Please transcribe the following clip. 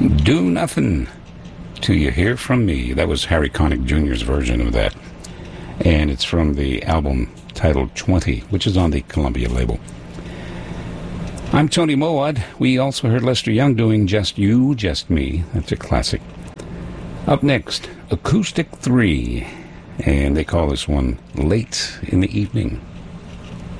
Do Nothing Till You Hear From Me. That was Harry Connick Jr.'s version of that. And it's from the album titled 20, which is on the Columbia label. I'm Tony Mowat. We also heard Lester Young doing Just You, Just Me. That's a classic. Up next, Acoustic 3. And they call this one Late in the Evening.